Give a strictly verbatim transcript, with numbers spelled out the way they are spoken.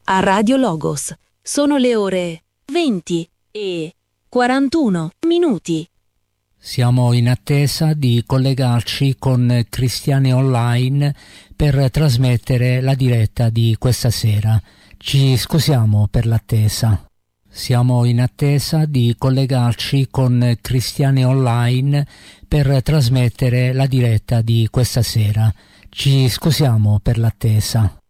a Radio Logos. Sono le ore venti e quarantuno minuti. Siamo in attesa di collegarci con Cristiani Online per trasmettere la diretta di questa sera. Ci scusiamo per l'attesa. Siamo in attesa di collegarci con Cristiani Online per trasmettere la diretta di questa sera. Ci scusiamo per l'attesa.